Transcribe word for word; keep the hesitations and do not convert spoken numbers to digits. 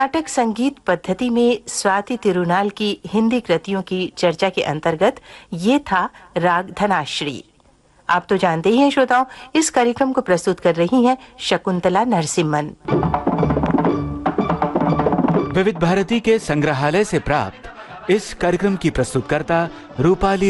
नाटक संगीत पद्धति में स्वाति तिरुनाल की हिंदी कृतियों की चर्चा के अंतर्गत ये था राग धनाश्री। आप तो जानते ही हैं श्रोताओं, इस कार्यक्रम को प्रस्तुत कर रही हैं शकुंतला नरसिम्हन। विविध भारती के संग्रहालय से प्राप्त इस कार्यक्रम की प्रस्तुतकर्ता रूपाली